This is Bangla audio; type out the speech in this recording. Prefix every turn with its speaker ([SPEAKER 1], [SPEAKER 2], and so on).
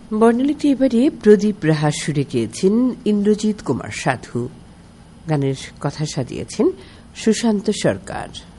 [SPEAKER 1] বর্ণালীটি এবারে প্রদীপ রাহা সুরে গেয়েছেন ইন্দ্রজিৎ কুমার সাধু। গানের কথা সাজিয়েছেন সুশান্ত সরকার।